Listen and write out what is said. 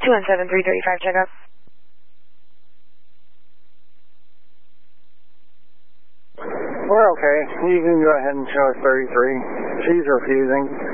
217-335 checkup. We're okay. You can go ahead and show us 33. She's refusing.